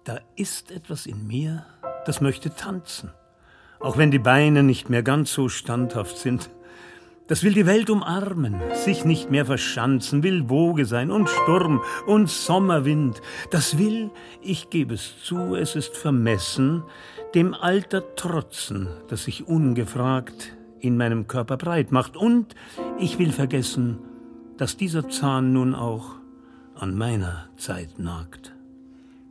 Da ist etwas in mir, das möchte tanzen, auch wenn die Beine nicht mehr ganz so standhaft sind. Das will die Welt umarmen, sich nicht mehr verschanzen, will Woge sein und Sturm und Sommerwind. Das will, ich gebe es zu, es ist vermessen, dem Alter trotzen, das sich ungefragt in meinem Körper breit macht. Und ich will vergessen, dass dieser Zahn nun auch an meiner Zeit nagt.